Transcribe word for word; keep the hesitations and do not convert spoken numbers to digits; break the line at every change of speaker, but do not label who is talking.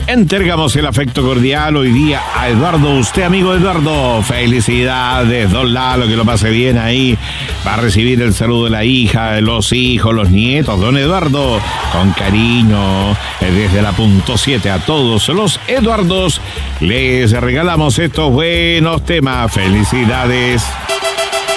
Entregamos el afecto cordial hoy día a Eduardo. Usted, amigo Eduardo, felicidades, don Lalo, que lo pase bien ahí. Va a recibir el saludo de la hija, de los hijos, los nietos, don Eduardo, con cariño, desde la punto siete a todos los Eduardos. Les regalamos estos buenos temas. Felicidades.